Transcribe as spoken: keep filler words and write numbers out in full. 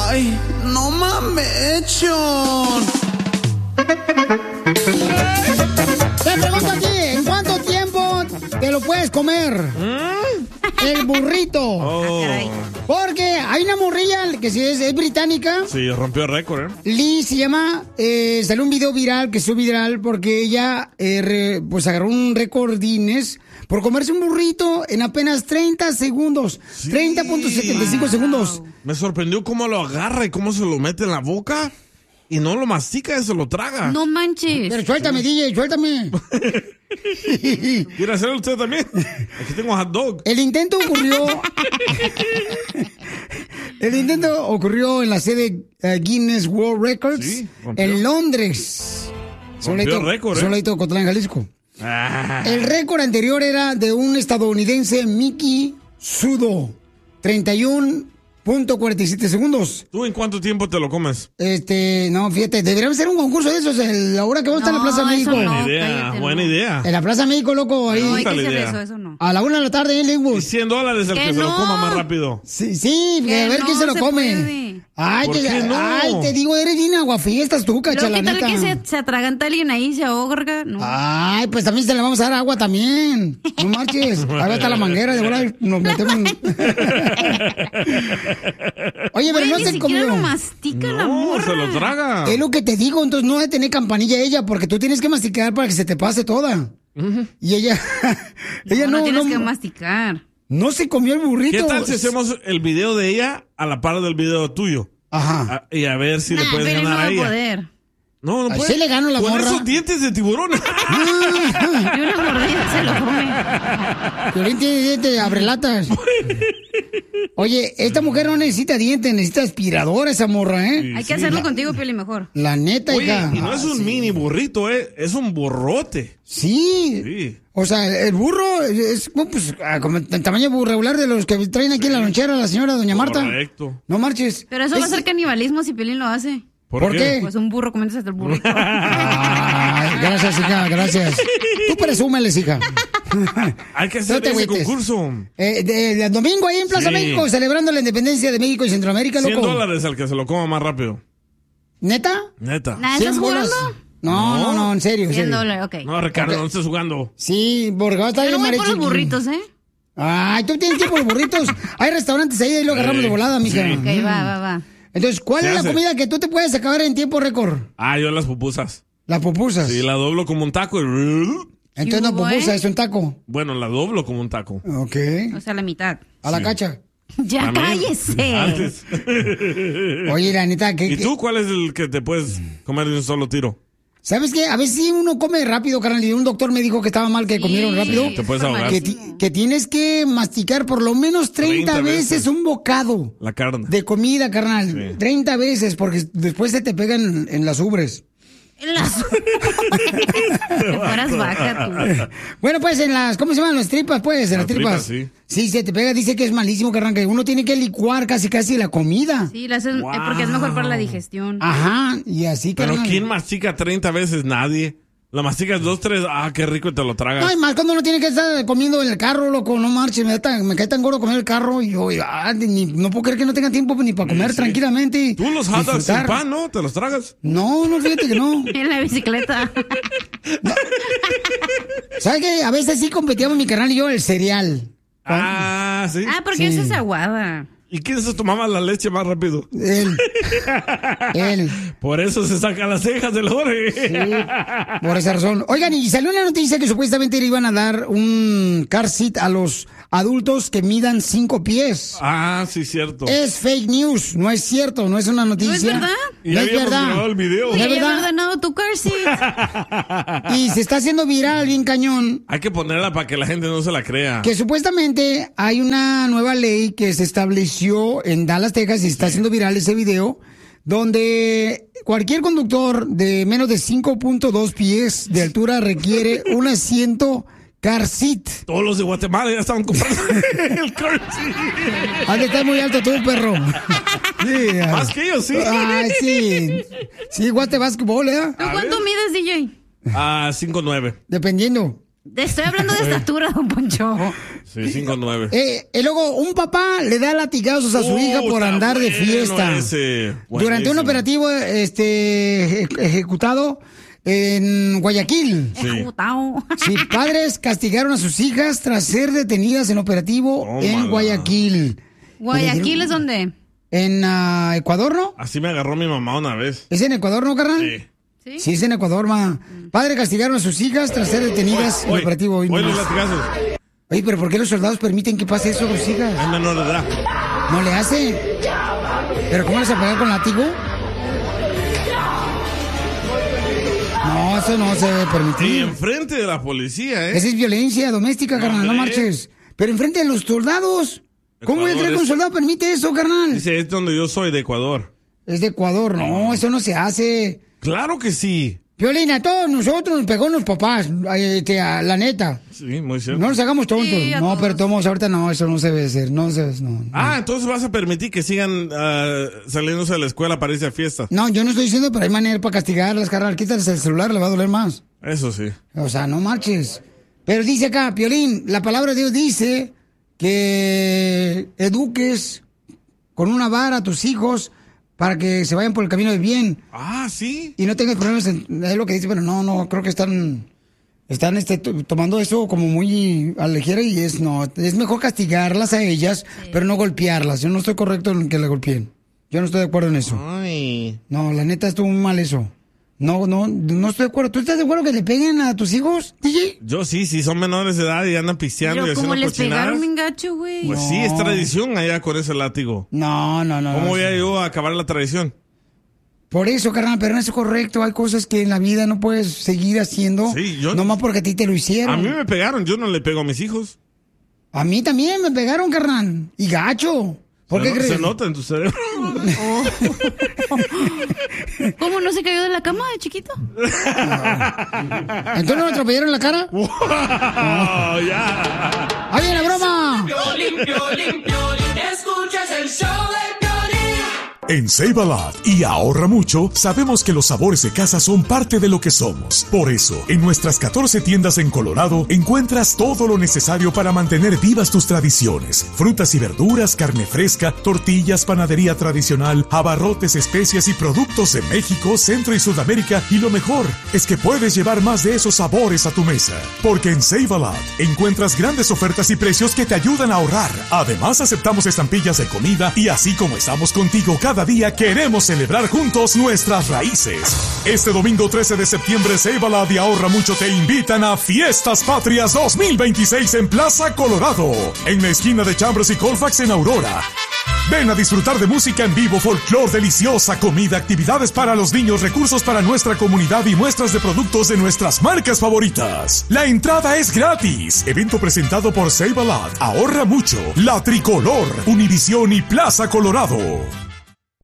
Ay, no mames. Te pregunto aquí, ¿en cuánto tiempo te lo puedes comer? ¿Mm? El burrito. Oh. Porque hay una morrilla que sí es, es británica. Sí, rompió récord, ¿eh? Liz se llama, eh, salió un video viral que fue viral porque ella eh, re, pues agarró un récord Guinness por comerse un burrito en apenas treinta segundos. Sí. treinta punto setenta y cinco wow. segundos. Me sorprendió cómo lo agarra y cómo se lo mete en la boca. Y no lo mastica, se lo traga. No manches. Pero suéltame, sí. D J, suéltame. ¿Quiere hacerlo usted también? Aquí tengo hot dog. El intento ocurrió... El intento ocurrió en la sede uh, Guinness World Records, sí, en Londres. Rompió récord, ¿eh? Soledito, Cotlán, Jalisco. Ah. El récord anterior era de un estadounidense, Mickey Sudo. treinta y uno punto cuarenta y siete segundos. ¿Tú en cuánto tiempo te lo comes? Este, no, fíjate, deberíamos hacer un concurso de esos el, ahora que vamos no, a estar en la Plaza México. No, buena idea, cállate, buena no. idea. En la Plaza México, loco, ahí. No, hay que hacer eso, eso no. A la una de la tarde en Linwood. Y cien dólares el que, que no. se lo coma más rápido. Sí, sí, a ver no quién se lo se come. Puede. Ay, ¿Por que, qué no? ay, te digo, eres bien aguafiestas tú, cacha, la neta. ¿Qué tal que se, se atraganta alguien ahí, se ahoga? No. Ay, pues también se le vamos a dar agua también. No marches. Ahora está la manguera, de verdad nos metemos. Oye, pero no te comió. Lo mastica no, la morra. Se lo traga. Es lo que te digo, entonces no debe tener campanilla ella, porque tú tienes que masticar para que se te pase toda. Uh-huh. Y ella, ella no, no. No tienes no, que masticar. No se comió el burrito. ¿Qué tal si hacemos el video de ella a la par del video tuyo? Ajá. A, y a ver si nah, le puedes ganar no a ella. Poder. No, no puede. Sí le gano la Con morra. esos dientes de tiburón. Y una mordida se lo come. Piolín tiene dientes de abrelatas. Oye, esta mujer no necesita dientes, necesita aspiradora esa morra, ¿eh? Sí, Hay que sí. hacerlo la, contigo, Piolín, mejor. La neta, Oye, hija. Y no es un ah, mini sí. burrito, ¿eh? Es un burrote. Sí. Sí. O sea, el burro es pues, como el tamaño regular de los que traen aquí sí. en la lonchera la señora doña Marta. Correcto. No marches. Pero eso es... va a ser canibalismo si Piolín lo hace. ¿Por, ¿Por qué? qué? Pues un burro comiéndose hasta el burrito. Ay, gracias, hija, gracias. Tú presúmeles, hija. Hay que hacer no ese concurso. Eh, de, de, domingo ahí en Plaza sí. México, celebrando la independencia de México y Centroamérica, loco. cien dólares al que se lo coma más rápido. ¿Neta? Neta. ¿Nada, ¿Estás jugando? No, no, no, en serio. cien dólares, ok. No, Ricardo, okay. no estás jugando. Sí, porque va a estar bien mariachi. Yo no voy por los burritos, ¿eh? Ay, tú tienes tiempo los burritos. Hay restaurantes ahí, ahí lo agarramos sí. de volada, mija. Sí. Ok, va, va, va. Entonces, ¿cuál es la hace? comida que tú te puedes acabar en tiempo récord? Ah, yo las pupusas. ¿Las pupusas? Sí, la doblo como un taco. Entonces la pupusa eh? es un taco. Bueno, la doblo como un taco. Ok. O sea, la mitad. ¿A la sí. cacha? Ya cállese. Antes. Oye, la neta, ¿qué? ¿Y tú cuál es el que te puedes comer de un solo tiro? ¿Sabes qué? A veces sí uno come rápido, carnal. Y un doctor me dijo que estaba mal que sí, comieron rápido. Te puedes ahogar. Que, que tienes que masticar por lo menos treinta, treinta veces, veces un bocado. La carne. De comida, carnal. Sí. treinta veces, porque después se te pegan en las ubres. En las... Te fueras baja tú. Bueno, pues en las... ¿Cómo se llaman? Las tripas, pues. En las, las tripas. tripas sí. sí, se te pega. Dice que es malísimo, carnal, que uno tiene que licuar casi casi la comida. Sí, la haces, wow. porque es mejor para la digestión. Ajá, y así, Pero carnal. ¿quién mastica treinta veces? Nadie. La masticas dos, tres, ah, qué rico y te lo tragas. No, y más cuando uno tiene que estar comiendo en el carro, loco, no marches, me, me cae tan gordo comer el carro y yo, ah, ni, no puedo creer que no tenga tiempo ni para comer sí. tranquilamente. Tú los hot dogs sin pan, ¿no? ¿Te los tragas? No, no, fíjate que no. En la bicicleta. No. ¿Sabes qué? A veces sí competíamos mi canal y yo el cereal. Ah, sí. Ah, porque sí. esa es aguada. ¿Y quién se tomaba la leche más rápido? Él. Él. Por eso se saca las cejas del Jorge. Sí, por esa razón. Oigan, y salió una noticia que supuestamente le iban a dar un car seat a los adultos que midan cinco pies. Ah, sí, cierto. Es fake news, no es cierto, no es una noticia. ¿No es verdad? Y no ya es verdad. grabado el video. Y ¿Es verdad? ganado tu car seat. Y se está haciendo viral bien cañón. Hay que ponerla para que la gente no se la crea. Que supuestamente hay una nueva ley que se estableció en Dallas, Texas, y está haciendo viral ese video, donde cualquier conductor de menos de cinco punto dos pies de altura requiere un asiento car seat. Todos los de Guatemala ya estaban comprando el car seat. Has de estar muy alto tú, perro. Sí, más que yo, sí. Ay, sí. Sí, Guate Basketball, ¿eh? ¿Tú cuánto mides, D J? Ah, cinco nueve. Dependiendo. Estoy hablando de estatura, don Poncho. Sí, cinco nueve. Eh, y luego, un papá le da latigazos a su Uh, hija por está andar de bueno fiesta. ese. Durante un Buenísimo. operativo este, eje- ejecutado en Guayaquil. Sí. Ejecutado. Sí, padres castigaron a sus hijas tras ser detenidas en operativo Tómala. en Guayaquil. Guayaquil es donde. En ah, Ecuador, ¿no? Así me agarró mi mamá una vez. ¿Es en Ecuador, no, carnal? Sí. ¿Sí? Sí, es en Ecuador, ma. Padres castigaron a sus hijas tras ser detenidas en Oye, operativo. hoy oye, los nomás. latigazos. Oye, pero ¿por qué los soldados permiten que pase eso a sus hijas? Es menor de edad. ¿No le hace? ¿Pero cómo les a pegar con látigo? No, eso no se debe Y permitir. enfrente de la policía, ¿eh? Esa es violencia doméstica, carnal, no Hombre. marches. Pero enfrente de los soldados. ¿Cómo voy a creer que un es- soldado permite eso, carnal? Dice, es donde yo soy, de Ecuador. Es de Ecuador, no, eso no se hace. Claro que sí. Violín, a todos nosotros nos pegó los papás, eh, este, a la neta. Sí, muy cierto. No nos hagamos tontos. Sí, a no, todos. pero tomos ahorita no, eso no se debe hacer. No se debe, no, no. Ah, entonces vas a permitir que sigan ah, saliéndose de la escuela para irse a fiestas. No, yo no estoy diciendo, pero hay manera para castigarlas, carnal. Quítales el celular, le va a doler más. Eso sí. O sea, no marches. Pero dice acá, Piolín, la palabra de Dios dice que eduques con una vara a tus hijos para que se vayan por el camino del bien Ah, sí. y no tengas problemas. En, es lo que dice, pero no, no, creo que están, están este, to- tomando eso como muy a la ligera y es, no, es mejor castigarlas a ellas, pero no golpearlas. Yo no estoy correcto en que la golpeen. Yo no estoy de acuerdo en eso. Ay. No, la neta estuvo muy mal eso. No, no, no estoy de acuerdo. ¿Tú estás de acuerdo que le peguen a tus hijos, D J? Yo sí, sí, son menores de edad y andan pisteando y Pero haciendo como les cochinadas. pegaron bien gacho, güey. Pues sí, es tradición allá con ese látigo. No, no, no. ¿Cómo no, voy a sí. yo a acabar la tradición? Por eso, carnal, pero no es correcto. Hay cosas que en la vida no puedes seguir haciendo. Sí, yo- Nomás porque a ti te lo hicieron. A mí me pegaron, yo no le pego a mis hijos. A mí también me pegaron, carnal. Y gacho. ¿Por se, qué no- crees? se nota en tu cerebro. ¿Cómo no se cayó de la cama de chiquito? ¿Entonces no me atropellaron en la cara? ¡Wow! ¡Ya! ¡Ahí viene la broma! Piolín, Piolín, Piolín, escuchas el show de Piolín. En Save a Lot y ahorra mucho, sabemos que los sabores de casa son parte de lo que somos. Por eso, en nuestras catorce tiendas en Colorado encuentras todo lo necesario para mantener vivas tus tradiciones. Frutas y verduras, carne fresca, tortillas, panadería tradicional, abarrotes, especias y productos de México, Centro y Sudamérica. Y lo mejor es que puedes llevar más de esos sabores a tu mesa. Porque en Save a Lot encuentras grandes ofertas y precios que te ayudan a ahorrar. Además, aceptamos estampillas de comida y así como estamos contigo cada día, queremos celebrar juntos nuestras raíces. Este domingo trece de septiembre, Save a Lot y Ahorra Mucho te invitan a Fiestas Patrias dos mil veintiséis en Plaza Colorado, en la esquina de Chambers y Colfax en Aurora. Ven a disfrutar de música en vivo, folclor deliciosa, comida, actividades para los niños, recursos para nuestra comunidad y muestras de productos de nuestras marcas favoritas. La entrada es gratis. Evento presentado por Save a Lot, Ahorra Mucho, La Tricolor, Univisión y Plaza Colorado.